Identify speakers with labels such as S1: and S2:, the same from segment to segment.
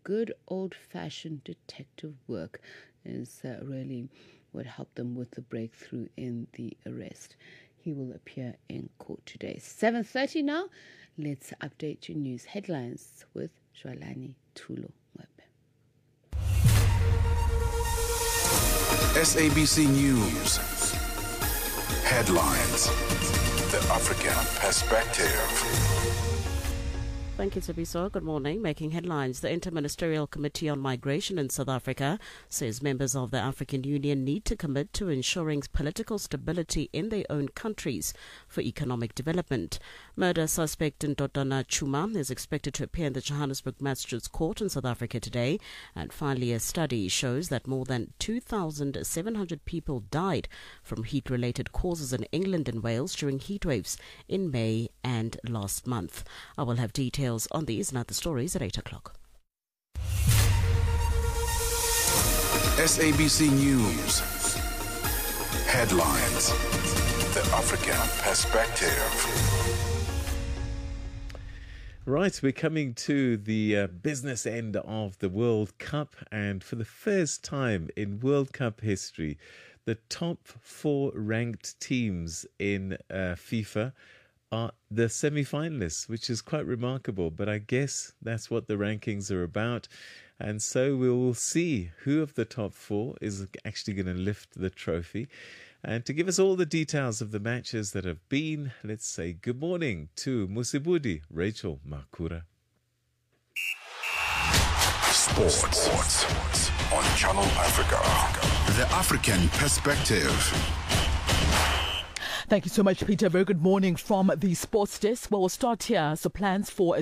S1: good old-fashioned detective work is really what helped them with the breakthrough in the arrest. He will appear in court today. 7:30 now. Let's update your news headlines with Jwalani Thulo.
S2: SABC News. Headlines. The African Perspective.
S3: Thank you, Tabiso. Good morning. Making headlines. The Interministerial Committee on Migration in South Africa says members of the African Union need to commit to ensuring political stability in their own countries for economic development. Murder suspect Ndodana Chuma is expected to appear in the Johannesburg Magistrates Court in South Africa today. And finally, a study shows that more than 2,700 people died from heat-related causes in England and Wales during heat waves in May and last month. I will have details on these and other stories at 8 o'clock.
S2: SABC News. Headlines. The African Perspective.
S4: Right, we're coming to the business end of the World Cup, and for the first time in World Cup history, the top 4 ranked teams in FIFA are the semi-finalists, which is quite remarkable, but I guess that's what the rankings are about. And so we will see who of the top 4 is actually going to lift the trophy. And to give us all the details of the matches that have been, let's say good morning to Musibudi, Rachel Makura.
S2: Sports on Channel Africa. The African Perspective.
S5: Thank you so much, Peter. Very good morning from the Sports Desk. Well, we'll start here. So plans for a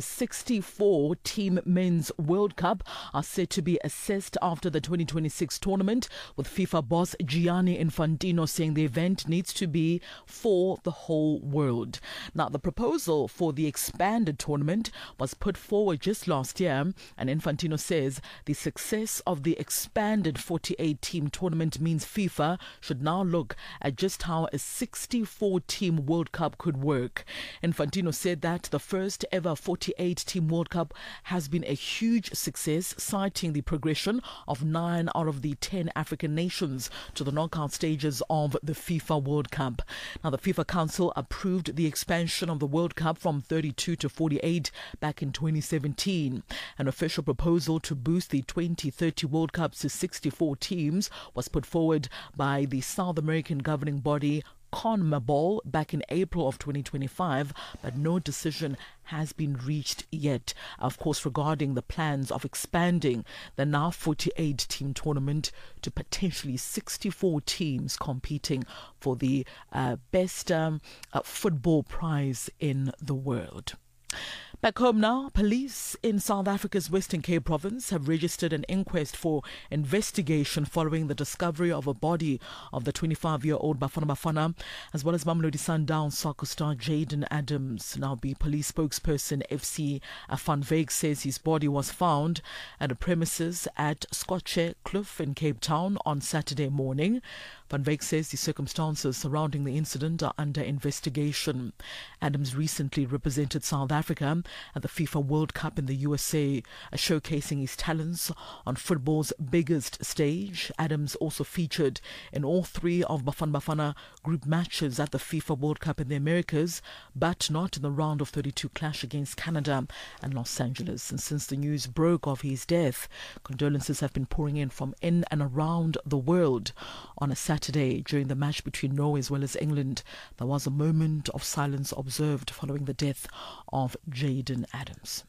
S5: 64-team men's World Cup are set to be assessed after the 2026 tournament, with FIFA boss Gianni Infantino saying the event needs to be for the whole world. Now, the proposal for the expanded tournament was put forward just last year, and Infantino says the success of the expanded 48-team tournament means FIFA should now look at just how a 64-team World Cup could work. Infantino said that the first ever 48-team World Cup has been a huge success, citing the progression of 9 out of the 10 African nations to the knockout stages of the FIFA World Cup. Now, the FIFA Council approved the expansion of the World Cup from 32 to 48 back in 2017. An official proposal to boost the 2030 World Cup to 64 teams was put forward by the South American governing body CONMEBOL back in April of 2025, but no decision has been reached yet, of course, regarding the plans of expanding the now 48-team tournament to potentially 64 teams competing for the best football prize in the world. Back home now, police in South Africa's Western Cape province have registered an inquest for investigation following the discovery of a body of the 25-year-old Bafana Bafana, as well as Mamelodi Sundowns soccer star Jaden Adams. Now, the police spokesperson FC Van Wyk says his body was found at a premises at Scotche Kloof in Cape Town on Saturday morning. Van Wyk says the circumstances surrounding the incident are under investigation. Adams recently represented South Africa at the FIFA World Cup in the USA, showcasing his talents on football's biggest stage. Adams also featured in all 3 of Bafana Bafana group matches at the FIFA World Cup in the Americas, but not in the round of 32 clash against Canada and Los Angeles. And since the news broke of his death, condolences have been pouring in from in and around the world. On a Saturday, during the match between Norway as well as England, there was a moment of silence observed following the death of Jaden Adams.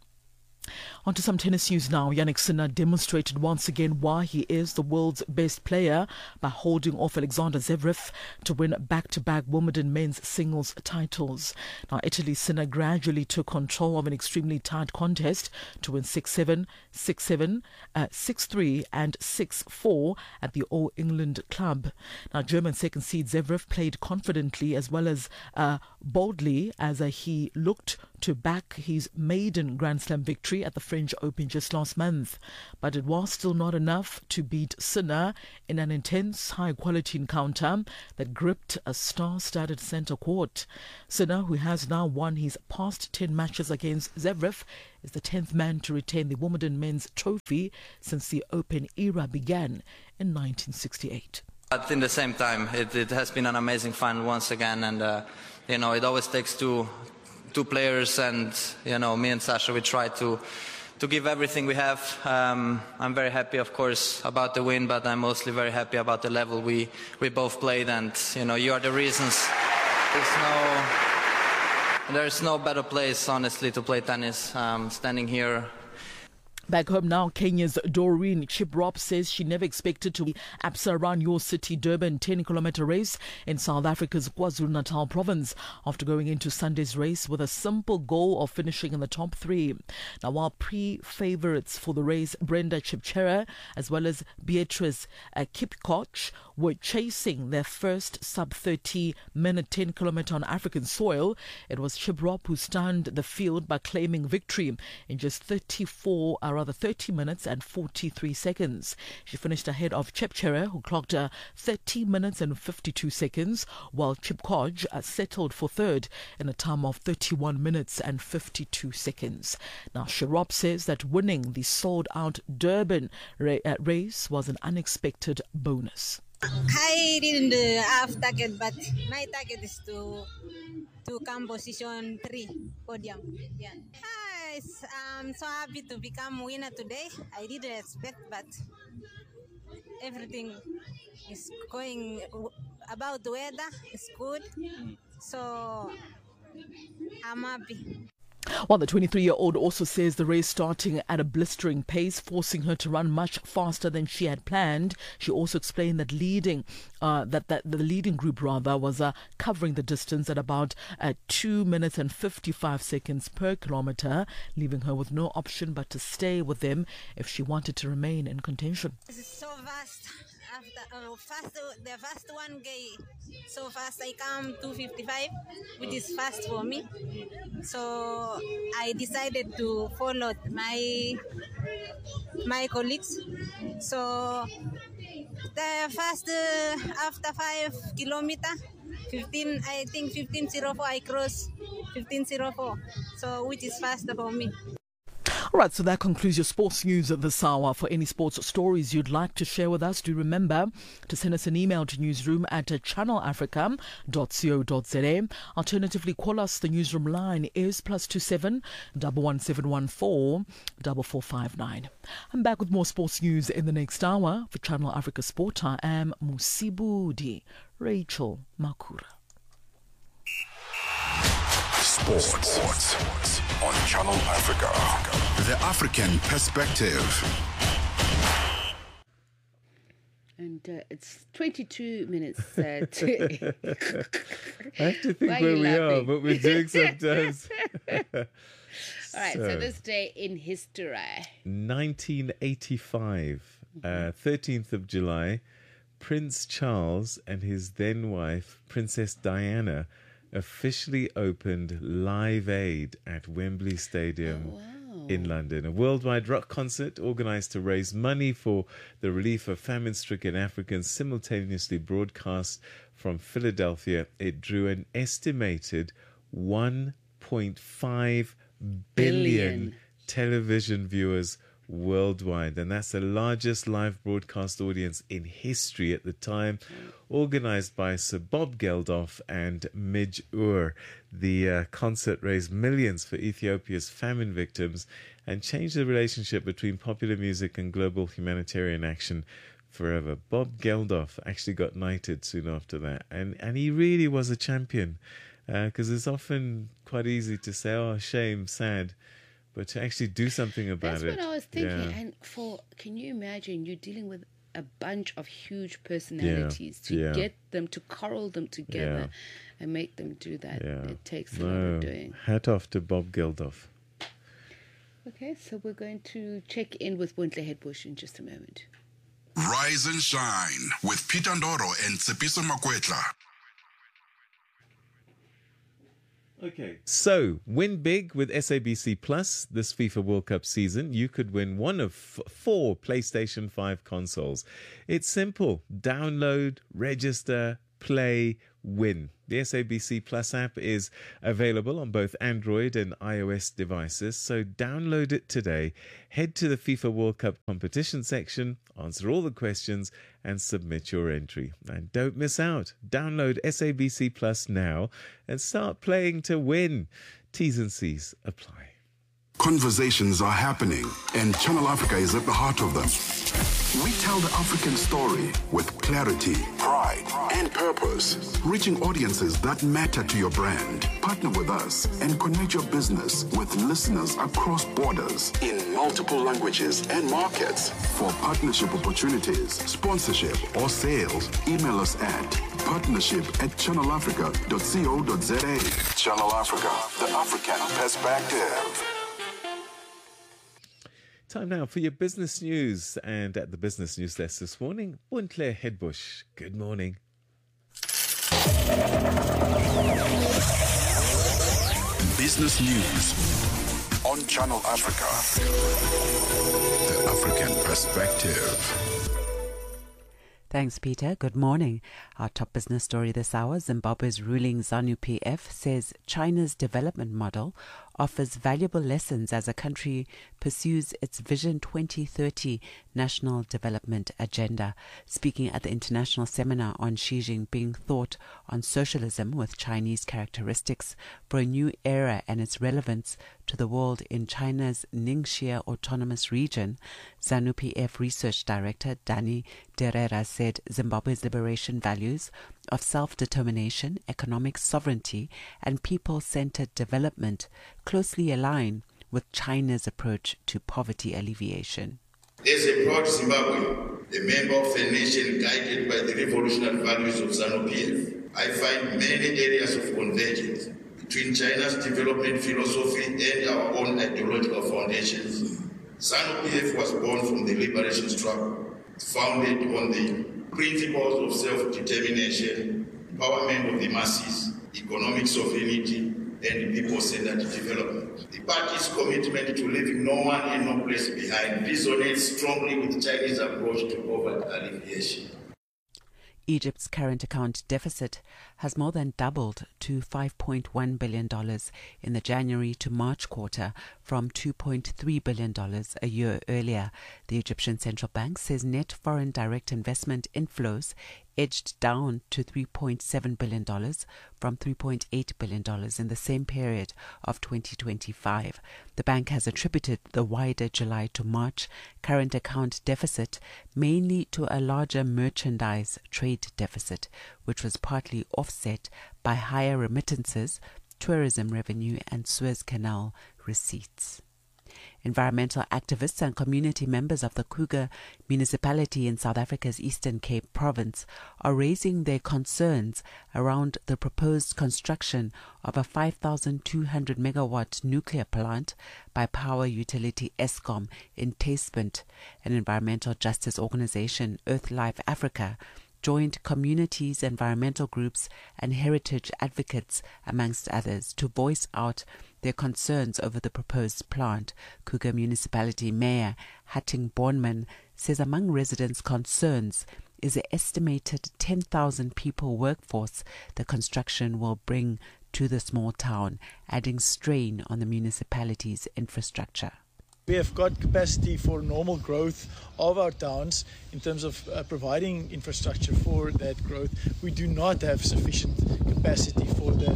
S5: On to some tennis news now. Jannik Sinner demonstrated once again why he is the world's best player by holding off Alexander Zverev to win back-to-back Wimbledon men's singles titles. Now, Italy's Sinner gradually took control of an extremely tight contest to win 6-7, 6-7, 6-3 and 6-4 at the All England Club. Now, German second seed Zverev played confidently as well as boldly as he looked to back his maiden Grand Slam victory victory at the French Open just last month. But it was still not enough to beat Sinner in an intense, high-quality encounter that gripped a star-studded centre court. Sinner, who has now won his past 10 matches against Zverev, is the 10th man to retain the Wimbledon men's trophy since the Open era began in 1968.
S6: But in the same time, it has been an amazing final once again, and it always takes two players, and me and Sasha, we try to give everything we have. I'm very happy, of course, about the win, but I'm mostly very happy about the level we both played, and you are the reasons. There's no better place, honestly, to play tennis. Standing here.
S5: Back home now, Kenya's Doreen Chiprop says she never expected to be Absa around your city Durban 10-kilometer race in South Africa's KwaZulu-Natal province after going into Sunday's race with a simple goal of finishing in the top 3. Now, while pre-favourites for the race, Brenda Chipchera as well as Beatrice Kipkoch, were chasing their first sub-30-minute 10-kilometer on African soil, it was Chiprop who stunned the field by claiming victory in just 30 minutes and 43 seconds. She finished ahead of Chepchera, who clocked 30 minutes and 52 seconds, while Chipkoj settled for third in a time of 31 minutes and 52 seconds. Now, Chirop says that winning the sold-out Durban race was an unexpected bonus.
S7: I didn't have target, but my target is to come position 3 podium. Yeah. I'm so happy to become winner today. I didn't expect, but everything is going about the weather. It's good, so I'm happy.
S5: Well, the 23-year-old also says the race starting at a blistering pace, forcing her to run much faster than she had planned. She also explained that the leading group was covering the distance at about 2 minutes and 55 seconds per kilometer, leaving her with no option but to stay with them if she wanted to remain in contention.
S7: This is so fast. The first one so fast. I come 2:55, which is fast for me. So I decided to follow my colleagues. So the first after 5 kilometers, 15:04 I cross 15:04. So which is faster for me.
S5: All right, so that concludes your sports news at this hour. For any sports stories you'd like to share with us, do remember to send us an email to newsroom@channelafrica.co.za. Alternatively, call us. The newsroom line is +27 11714 4459. I'm back with more sports news in the next hour. For Channel Africa Sport, I am Musibudi Rachel Makura.
S2: Sports on Channel Africa. The African Perspective.
S1: And it's 22 minutes to...
S4: I have to think where we are, but we're doing sometimes.
S1: All right, so this day in history.
S4: 1985, 13th of July, Prince Charles and his then wife, Princess Diana, officially opened Live Aid at Wembley Stadium in London. A worldwide rock concert organised to raise money for the relief of famine-stricken Africans, simultaneously broadcast from Philadelphia. It drew an estimated 1.5 billion television viewers worldwide, and that's the largest live broadcast audience in history at the time, organised by Sir Bob Geldof and Midge Ure. The concert raised millions for Ethiopia's famine victims and changed the relationship between popular music and global humanitarian action forever. Bob Geldof actually got knighted soon after that, and he really was a champion, because it's often quite easy to say, oh, shame, sad, but to actually do something about it.
S1: That's what I was thinking. And can you imagine, you're dealing with a bunch of huge personalities to get them, to corral them together and make them do that. It takes a lot of doing.
S4: Hat off to Bob Geldof.
S1: Okay, so we're going to check in with Bontle Headbush in just a moment.
S2: Rise and Shine with Peter Ndoro and Tsepiso Makwetla.
S4: Okay, so win big with SABC Plus this FIFA World Cup season. You could win one of 4 PlayStation 5 consoles. It's simple. Download, register, play, win. The SABC Plus app is available on both Android and iOS devices, so download it today. Head to the FIFA World Cup competition section, answer all the questions, and submit your entry. And don't miss out. Download SABC Plus now and start playing to win. T's and C's apply.
S2: Conversations are happening, and Channel Africa is at the heart of them. We tell the African story with clarity, pride, and purpose, reaching audiences that matter to your brand. Partner with us and connect your business with listeners across borders in multiple languages and markets. For partnership opportunities, sponsorship, or sales, email us at partnership@channelafrica.co.za. Channel Africa, the African perspective.
S4: Time now for your business news. And at the business news desk this morning, Bontle Headbush. Good morning.
S2: Business news on Channel Africa. The African perspective.
S8: Thanks, Peter. Good morning. Our top business story this hour, Zimbabwe's ruling ZANU-PF says China's development model offers valuable lessons as a country pursues its Vision 2030 national development agenda. Speaking at the international seminar on Xi Jinping Thought on Socialism with Chinese Characteristics for a New Era and its relevance to the world in China's Ningxia Autonomous Region, ZANU-PF Research Director Dani Derera said Zimbabwe's liberation values of self-determination, economic sovereignty, and people-centered development closely align with China's approach to poverty alleviation.
S9: As a proud Zimbabwean, a member of a nation guided by the revolutionary values of ZANU-PF, I find many areas of convergence between China's development philosophy and our own ideological foundations. ZANU-PF was born from the liberation struggle, founded on the principles of self-determination, empowerment of the masses, economic sovereignty, and people-centered development. The party's commitment to leaving no one and no place behind resonates strongly with the Chinese approach to poverty alleviation.
S8: Egypt's current account deficit has more than doubled to $5.1 billion in the January to March quarter from $2.3 billion a year earlier. The Egyptian Central Bank says net foreign direct investment inflows edged down to $3.7 billion from $3.8 billion in the same period of 2025. The bank has attributed the wider July to March current account deficit mainly to a larger merchandise trade deficit, which was partly offset by higher remittances, tourism revenue, and Suez Canal receipts. Environmental activists and community members of the Kruger municipality in South Africa's Eastern Cape province are raising their concerns around the proposed construction of a 5,200 megawatt nuclear plant by power utility Eskom in Tastepunt. An environmental justice organization, EarthLife Africa, joined communities, environmental groups, and heritage advocates, amongst others, to voice out their concerns over the proposed plant. Kruger Municipality Mayor Hatting Bornman says among residents' concerns is the estimated 10,000 people workforce the construction will bring to the small town, adding strain on the municipality's infrastructure.
S10: We have got capacity for normal growth of our towns in terms of providing infrastructure for that growth. We do not have sufficient capacity for the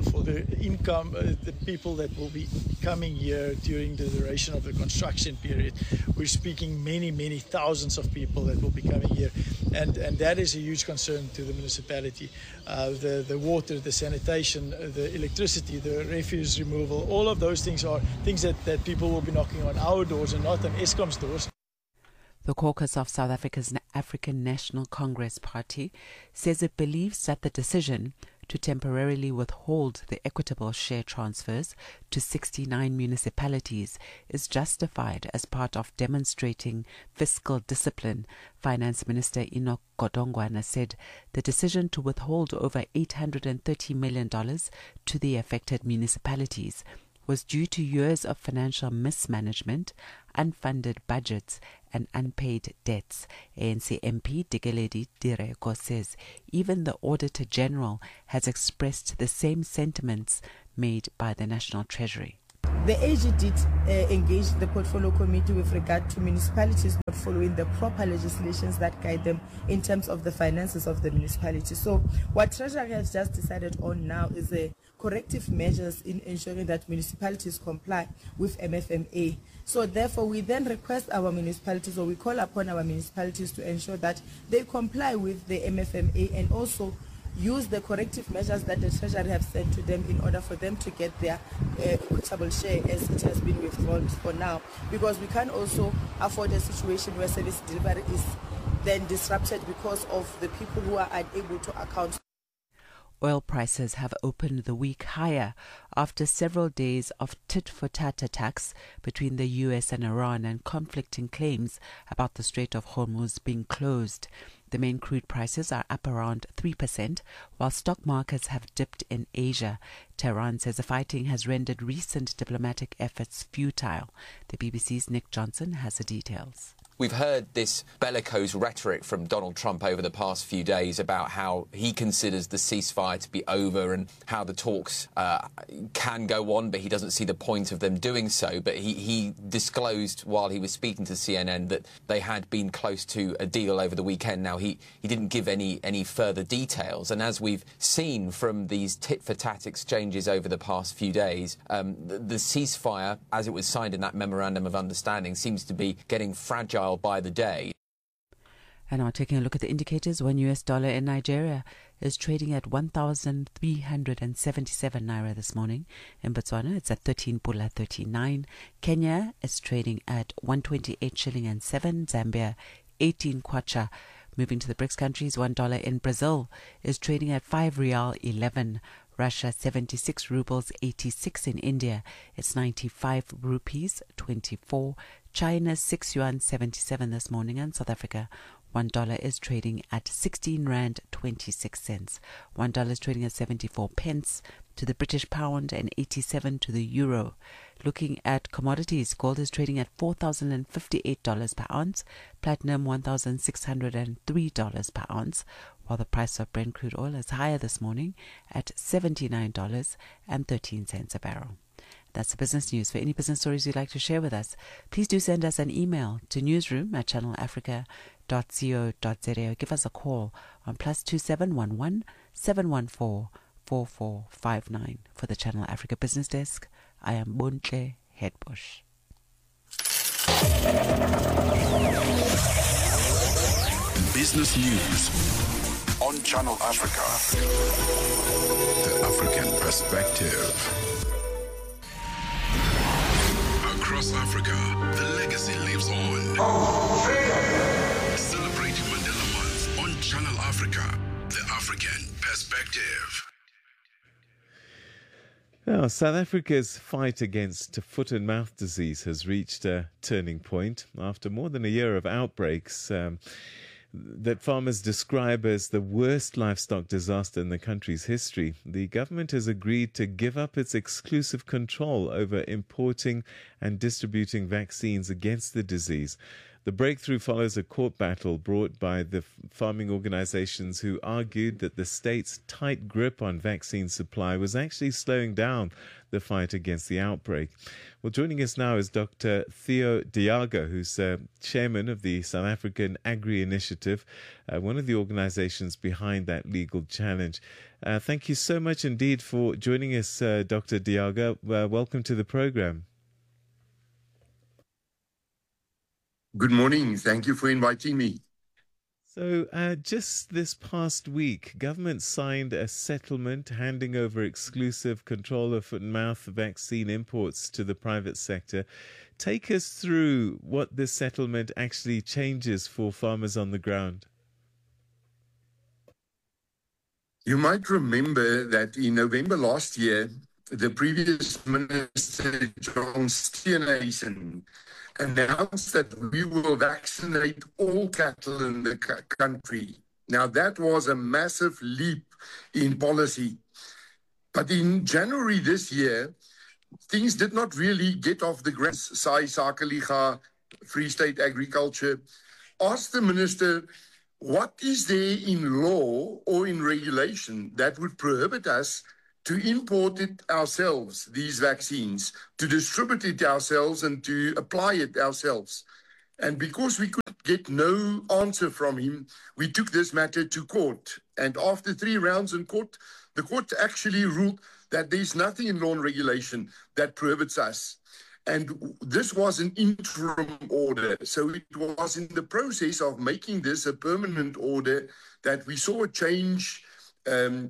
S10: income, the people that will be coming here during the duration of the construction period. We're speaking many thousands of people that will be coming here, and that is a huge concern to the municipality. The water, the sanitation, the electricity, the refuse removal, all of those things are things that people will be knocking on our doors and not on Eskom's doors.
S8: The caucus of South Africa's African National Congress Party says it believes that the decision to temporarily withhold the equitable share transfers to 69 municipalities is justified as part of demonstrating fiscal discipline, Finance Minister Enoch Godongwana said the decision to withhold over $830 million to the affected municipalities was due to years of financial mismanagement, unfunded budgets and unpaid debts. ANC MP Dikeledi Direko says even the Auditor General has expressed the same sentiments made by the National Treasury.
S11: The AG did engage the Portfolio Committee with regard to municipalities not following the proper legislations that guide them in terms of the finances of the municipality. So what Treasury has just decided on now is a corrective measures in ensuring that municipalities comply with MFMA. So therefore we then request our municipalities, or we call upon our municipalities to ensure that they comply with the MFMA and also use the corrective measures that the Treasury have sent to them in order for them to get their equitable share as it has been withdrawn for now. Because we can't also afford a situation where service delivery is then disrupted because of the people who are unable to account.
S8: Oil prices have opened the week higher after several days of tit-for-tat attacks between the US and Iran and conflicting claims about the Strait of Hormuz being closed. The main crude prices are up around 3%, while stock markets have dipped in Asia. Tehran says the fighting has rendered recent diplomatic efforts futile. The BBC's Nick Johnson has the details.
S12: We've heard this bellicose rhetoric from Donald Trump over the past few days about how he considers the ceasefire to be over and how the talks can go on, but he doesn't see the point of them doing so. But he disclosed while he was speaking to CNN that they had been close to a deal over the weekend. Now, he didn't give any further details. And as we've seen from these tit-for-tat exchanges over the past few days, the ceasefire, as it was signed in that memorandum of understanding, seems to be getting fragile by the day.
S8: And now taking a look at the indicators, $1 in Nigeria is trading at 1,377 naira this morning. In Botswana, it's at 13 pula 39. Kenya is trading at 128 shilling and 7. Zambia, 18 kwacha. Moving to the BRICS countries, $1 in Brazil is trading at 5 rial 11. Russia, 76 rubles 86. In India, it's 95 rupees 24. China, 6 yuan 77 this morning. And South Africa, $1 is trading at 16 rand 26 cents. $1 is trading at 74 pence to the British pound and 87 to the euro. Looking at commodities, gold is trading at $4,058 per ounce, platinum $1,603 per ounce, while the price of Brent crude oil is higher this morning at $79.13 a barrel. That's the business news. For any business stories you'd like to share with us, please do send us an email to newsroom@channelafrica.co.za or give us a call on +2711 714 4459. For the Channel Africa Business Desk, I am Bontle Headbush.
S2: Business News on Channel Africa. The African Perspective. Across Africa, the legacy lives on. Celebrating Mandela Month on Channel Africa, the African Perspective.
S4: Now, South Africa's fight against foot and mouth disease has reached a turning point after more than a year of outbreaks that farmers describe as the worst livestock disaster in the country's history. The government has agreed to give up its exclusive control over importing and distributing vaccines against the disease. The breakthrough follows a court battle brought by the farming organizations who argued that the state's tight grip on vaccine supply was actually slowing down the fight against the outbreak. Well, joining us now is Dr. Theo Diaga, who's chairman of the South African Agri Initiative, one of the organizations behind that legal challenge. Thank you so much indeed for joining us, Dr. Diaga. Welcome to the program.
S13: Good morning. Thank you for inviting me.
S4: So just this past week, government signed a settlement handing over exclusive control of foot and mouth vaccine imports to the private sector. Take us through what this settlement actually changes for farmers on the ground.
S13: You might remember that in November last year, the previous minister, John Steenhuisen, announced that we will vaccinate all cattle in the country. Now, that was a massive leap in policy. But in January this year, things did not really get off the ground. Sai Sakaliga, Free State Agriculture, asked the minister, what is there in law or in regulation that would prohibit us to import it ourselves, these vaccines, to distribute it ourselves and to apply it ourselves? And because we could get no answer from him, we took this matter to court. And after 3 rounds in court, the court actually ruled that there's nothing in law and regulation that prohibits us. And this was an interim order. So it was in the process of making this a permanent order that we saw a change in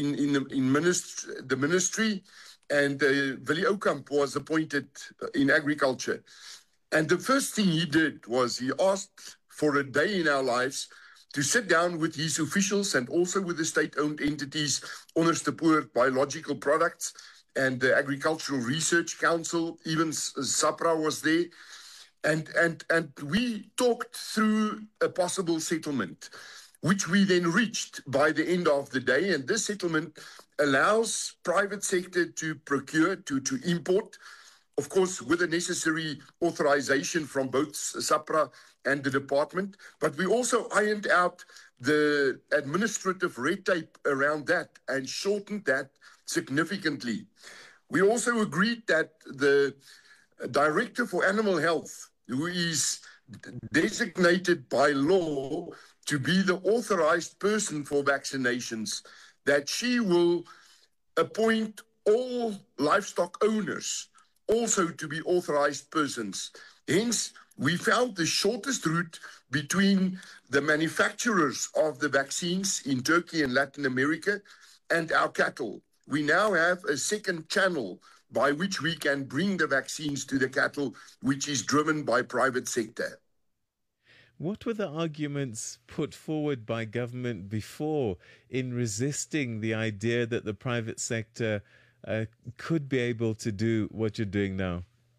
S13: the ministry, and Willie Oukamp was appointed in agriculture. And the first thing he did was he asked for a day in our lives to sit down with his officials and also with the state-owned entities, Onderstepoort Biological Products, and the Agricultural Research Council, even SAPRA was there. And we talked through a possible settlement, which we then reached by the end of the day. And this settlement allows private sector to procure, to import, of course, with the necessary authorization from both SAPRA and the department. But we also ironed out the administrative red tape around that and shortened that significantly. We also agreed that the Director for Animal Health, who is designated by law to be the authorized person for vaccinations, that she will appoint all livestock owners also to be authorized persons. Hence, we found the shortest route between the manufacturers of the vaccines in Turkey and Latin America and our cattle. We now have a second channel by which we can bring the vaccines to the cattle, which is driven by private sector.
S4: What were the arguments put forward by government before in resisting the idea that the private sector could be able to do what you're doing now?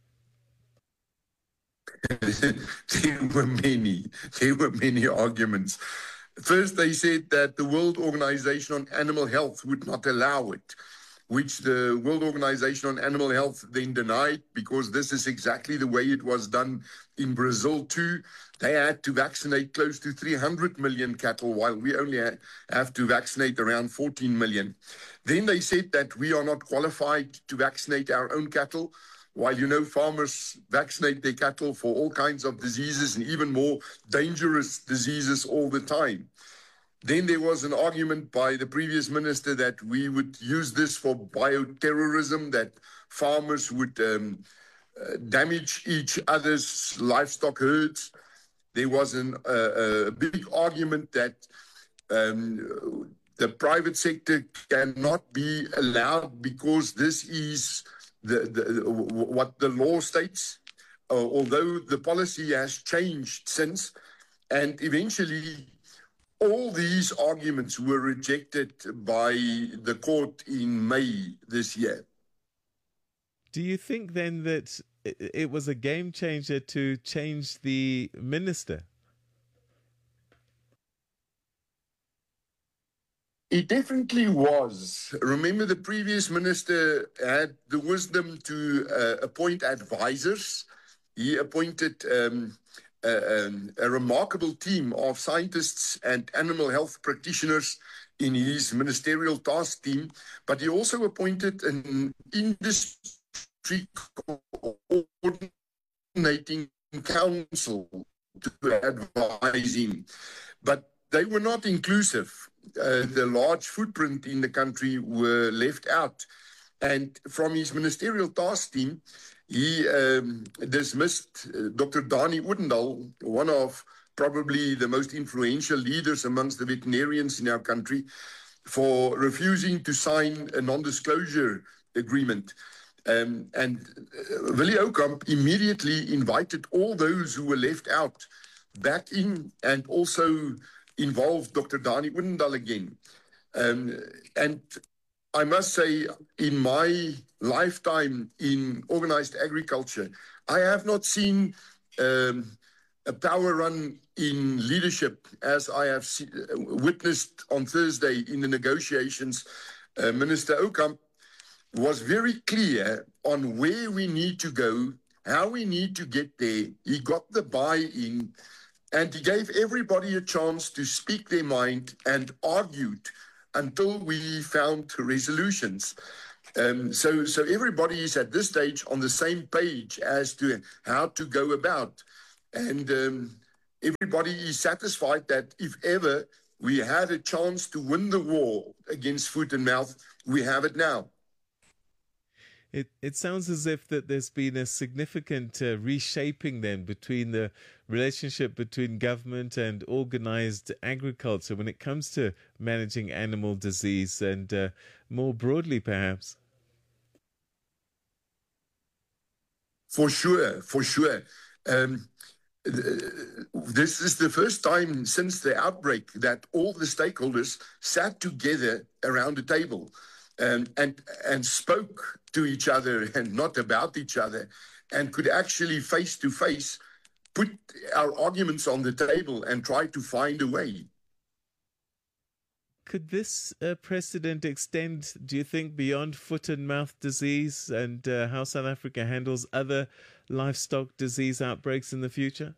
S13: There were many arguments. First, they said that the World Organization on Animal Health would not allow it, which the World Organization on Animal Health then denied, because this is exactly the way it was done in Brazil too. They had to vaccinate close to 300 million cattle, while we only have to vaccinate around 14 million. Then they said that we are not qualified to vaccinate our own cattle, while, you know, farmers vaccinate their cattle for all kinds of diseases and even more dangerous diseases all the time. Then there was an argument by the previous minister that we would use this for bioterrorism, that farmers would damage each other's livestock herds. There was a big argument that the private sector cannot be allowed because this is what the law states, although the policy has changed since. And eventually, all these arguments were rejected by the court in May this year.
S4: Do you think then that it was a game changer to change the minister?
S13: It definitely was. Remember, the previous minister had the wisdom to appoint advisors. He appointed a remarkable team of scientists and animal health practitioners in his ministerial task team, but he also appointed an industry coordinating council to advise him. But they were not inclusive. The large footprint in the country were left out. And from his ministerial task team, he dismissed Dr. Dani Odendaal, one of probably the most influential leaders amongst the veterinarians in our country, for refusing to sign a non-disclosure agreement. And Willie Oukamp immediately invited all those who were left out back in, and also involved Dr. Dani Odendaal again. And I must say, in my lifetime in organized agriculture, I have not seen a power run in leadership as I have witnessed on Thursday in the negotiations. Minister Oukamp was very clear on where we need to go, how we need to get there. He got the buy-in, and he gave everybody a chance to speak their mind and argued until we found resolutions. So everybody is at this stage on the same page as to how to go about. And everybody is satisfied that if ever we had a chance to win the war against foot and mouth, we have it now.
S4: It sounds as if that there's been a significant reshaping then between the relationship between government and organized agriculture when it comes to managing animal disease and more broadly, perhaps.
S13: For sure. This is the first time since the outbreak that all the stakeholders sat together around a table and spoke to each other and not about each other, and could actually face to face put our arguments on the table and try to find a way.
S4: Could this precedent extend, do you think, beyond foot and mouth disease and how South Africa handles other livestock disease outbreaks in the future?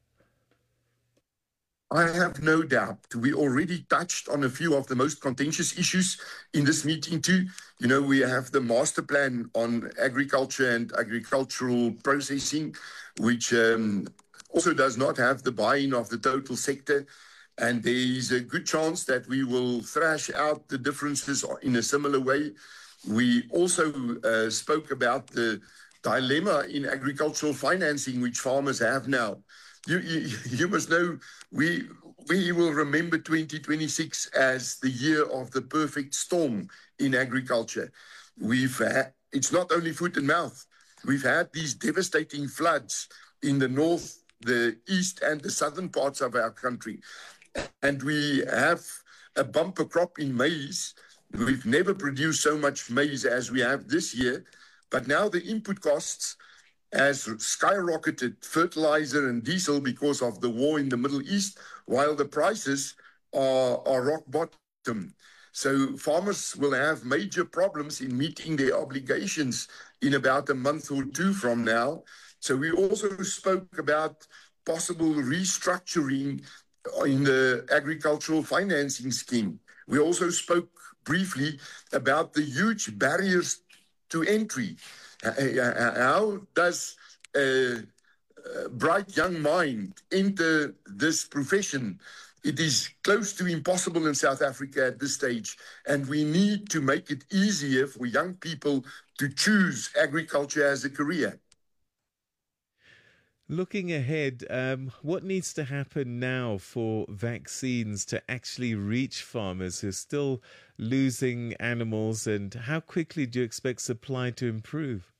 S13: I have no doubt. We already touched on a few of the most contentious issues in this meeting too. You know, we have the master plan on agriculture and agricultural processing, which also does not have the buy-in of the total sector. And there is a good chance that we will thrash out the differences in a similar way. We also spoke about the dilemma in agricultural financing, which farmers have now. You must know, we will remember 2026 as the year of the perfect storm in agriculture. It's not only foot and mouth. We've had these devastating floods in the north, the east, and the southern parts of our country. And we have a bumper crop in maize. We've never produced so much maize as we have this year. But now the input costs has skyrocketed, fertilizer and diesel, because of the war in the Middle East, while the prices are rock bottom. So farmers will have major problems in meeting their obligations in about a month or two from now. So we also spoke about possible restructuring in the agricultural financing scheme. We also spoke briefly about the huge barriers to entry. How does a bright young mind enter this profession? It is close to impossible in South Africa at this stage, and we need to make it easier for young people to choose agriculture as a career.
S4: Looking ahead, what needs to happen now for vaccines to actually reach farmers who are still losing animals, and how quickly do you expect supply to improve?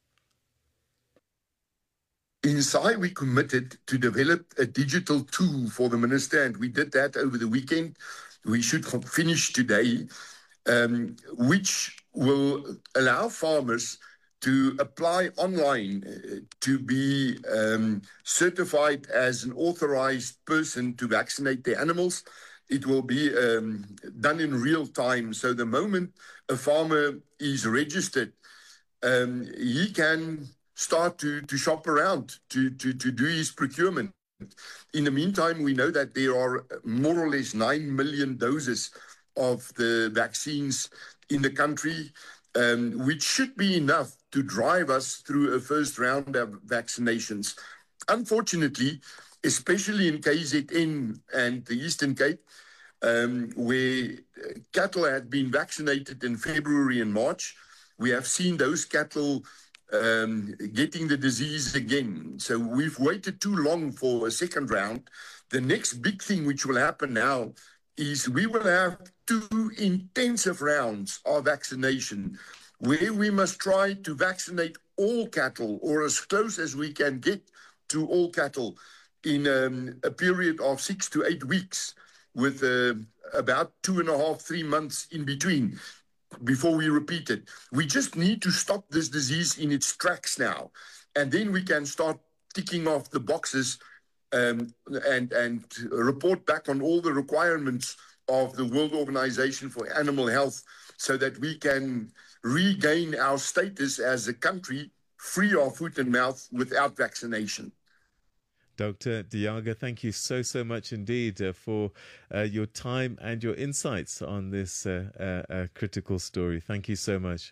S13: In SAI, we committed to develop a digital tool for the minister, and we did that over the weekend. We should finish today, which will allow farmers to apply online to be certified as an authorized person to vaccinate their animals. It will be done in real time. So the moment a farmer is registered, he can start to shop around, to do his procurement. In the meantime, we know that there are more or less 9 million doses of the vaccines in the country, which should be enough to drive us through a first round of vaccinations. Unfortunately, especially in KZN and the Eastern Cape, where cattle had been vaccinated in February and March, we have seen those cattle getting the disease again. So we've waited too long for a second round. The next big thing which will happen now is we will have 2 intensive rounds of vaccination, where we must try to vaccinate all cattle, or as close as we can get to all cattle, in a period of 6 to 8 weeks, with about 2.5, 3 months in between before we repeat it. We just need to stop this disease in its tracks now. And then we can start ticking off the boxes and report back on all the requirements of the World Organization for Animal Health so that we can regain our status as a country free of foot and mouth without vaccination.
S4: Dr. De Jager, thank you so much indeed for your time and your insights on this critical story. Thank you so much.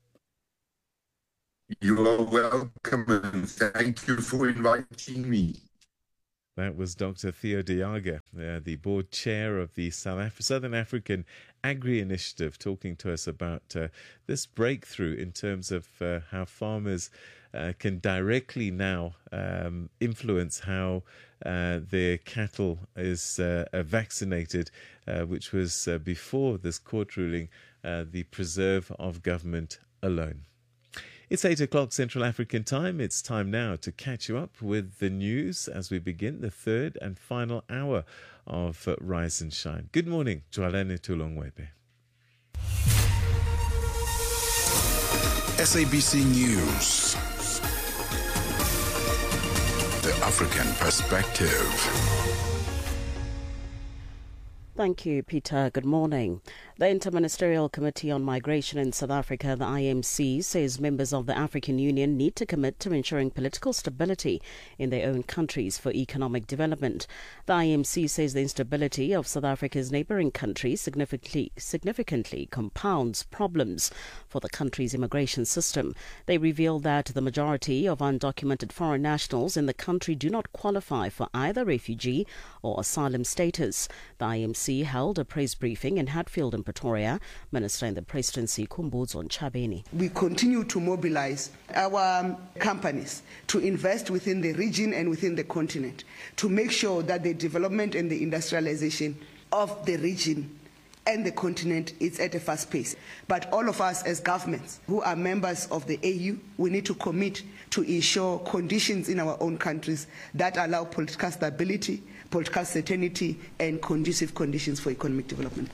S13: You are welcome, and thank you for inviting me.
S4: That was Dr. Theo De Jager, the board chair of the Southern African Agri Initiative, talking to us about this breakthrough in terms of how farmers can directly now influence how their cattle is vaccinated, which was before this court ruling, the preserve of government alone. It's 8 o'clock Central African time. It's time now to catch you up with the news as we begin the third and final hour of Rise and Shine. Good morning, Joalene Tulongwebe.
S2: SABC News. The African Perspective.
S3: Thank you, Peter. Good morning. The Interministerial Committee on Migration in South Africa, the IMC, says members of the African Union need to commit to ensuring political stability in their own countries for economic development. The IMC says the instability of South Africa's neighbouring countries significantly compounds problems for the country's immigration system. They reveal that the majority of undocumented foreign nationals in the country do not qualify for either refugee or asylum status. The IMC held a press briefing in Hatfield in Pretoria. Minister in the Presidency, Khumbudzo Ntshavheni.
S14: We continue to mobilize our companies to invest within the region and within the continent to make sure that the development and the industrialization of the region and the continent is at a fast pace. But all of us as governments who are members of the AU, we need to commit to ensure conditions in our own countries that allow political stability, political certainty, and conducive conditions for economic development.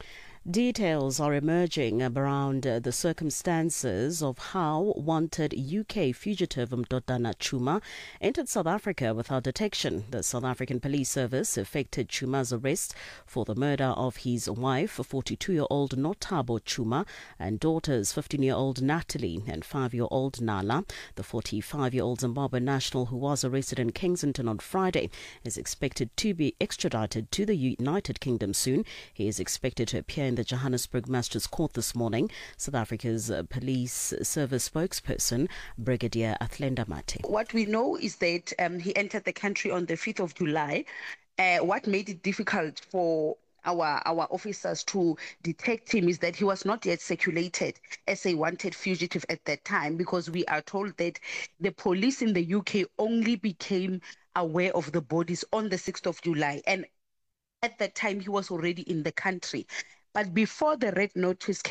S3: Details are emerging around the circumstances of how wanted UK fugitive Mdodana Chuma entered South Africa without detection. The South African Police Service effected Chuma's arrest for the murder of his wife, 42-year-old Notabo Chuma, and daughters, 15-year-old Natalie and 5-year-old Nala. The 45-year-old Zimbabwean national who was arrested in Kensington on Friday is expected to be extradited to the United Kingdom soon. He is expected to appear in the Johannesburg Magistrates Court this morning. South Africa's police service spokesperson, Brigadier Athlenda Mate.
S15: What we know is that he entered the country on the 5th of July. What made it difficult for our officers to detect him is that he was not yet circulated as a wanted fugitive at that time, because we are told that the police in the UK only became aware of the bodies on the 6th of July. And at that time, he was already in the country. But before the red notice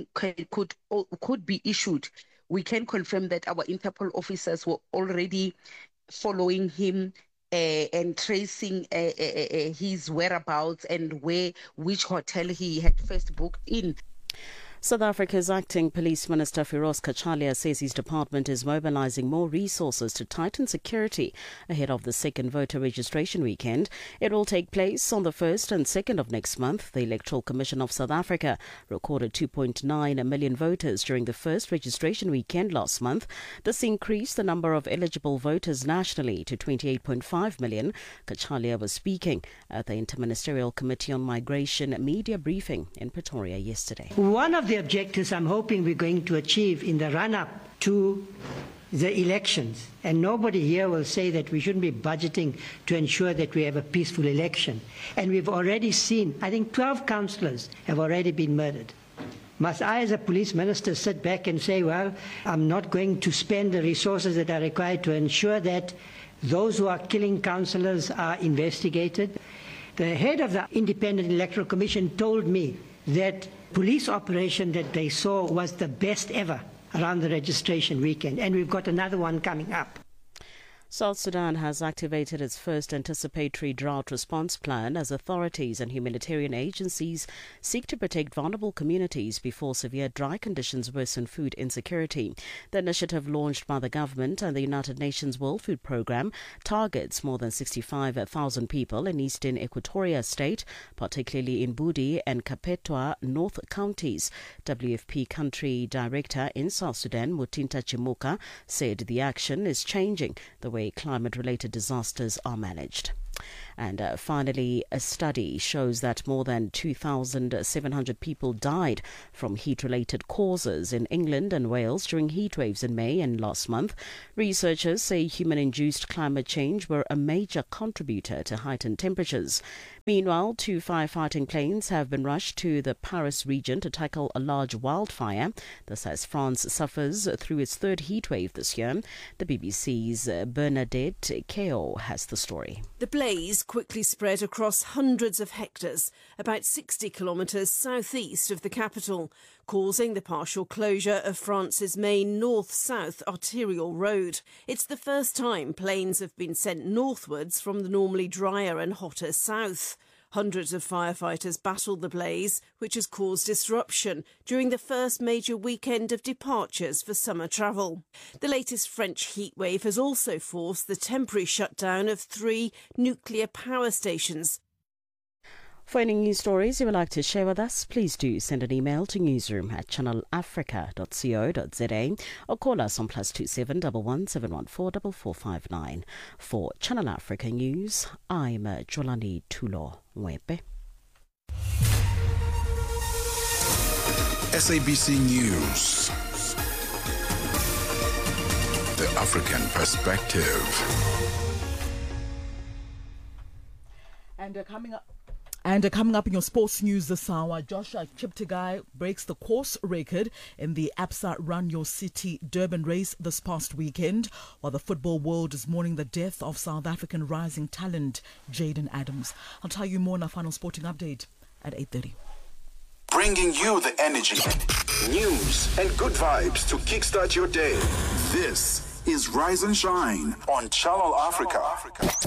S15: could be issued, we can confirm that our Interpol officers were already following him and tracing his whereabouts and which hotel he had first booked in.
S3: South Africa's acting police minister Firoz Kachalia says his department is mobilizing more resources to tighten security ahead of the second voter registration weekend. It will take place on the 1st and 2nd of next month. The Electoral Commission of South Africa recorded 2.9 million voters during the first registration weekend last month. This increased the number of eligible voters nationally to 28.5 million. Kachalia was speaking at the Interministerial Committee on Migration media briefing in Pretoria yesterday.
S16: One of the objectives I'm hoping we're going to achieve in the run-up to the elections, and nobody here will say that we shouldn't be budgeting to ensure that we have a peaceful election. And we've already seen, I think 12 councillors have already been murdered. Must I as a police minister sit back and say, well, I'm not going to spend the resources that are required to ensure that those who are killing councillors are investigated? The head of the Independent Electoral Commission told me that police operation that they saw was the best ever around the registration weekend, and we've got another one coming up.
S3: South Sudan has activated its first anticipatory drought response plan as authorities and humanitarian agencies seek to protect vulnerable communities before severe dry conditions worsen food insecurity. The initiative, launched by the government and the United Nations World Food Programme, targets more than 65,000 people in eastern Equatoria State, particularly in Budi and Kapetwa North counties. WFP Country Director in South Sudan, Mutinta Chimuka, said the action is changing the way climate-related disasters are managed. And finally, a study shows that more than 2,700 people died from heat-related causes in England and Wales during heat waves in May and last month. Researchers say human-induced climate change were a major contributor to heightened temperatures. Meanwhile, 2 firefighting planes have been rushed to the Paris region to tackle a large wildfire. This as France suffers through its third heat wave this year. The BBC's Bernadette Keo has the story.
S17: The blaze quickly spread across hundreds of hectares, about 60 kilometres southeast of the capital, causing the partial closure of France's main north-south arterial road. It's the first time planes have been sent northwards from the normally drier and hotter south. Hundreds of firefighters battled the blaze, which has caused disruption during the first major weekend of departures for summer travel. The latest French heatwave has also forced the temporary shutdown of 3 nuclear power stations.
S3: For any news stories you would like to share with us, please do send an email to newsroom@channelafrica.co.za or call us on +27 11 714 4459. For Channel Africa News, I'm Jolani Tulo Mwepe.
S2: SABC News. The African Perspective.
S5: And coming up in your sports news this hour, Joshua Cheptegei breaks the course record in the Absa Run Your City Durban race this past weekend, while the football world is mourning the death of South African rising talent Jaden Adams. I'll tell you more in our final sporting update at 8:30.
S2: Bringing you the energy, news, and good vibes to kickstart your day. This is Rise and Shine on Channel Africa.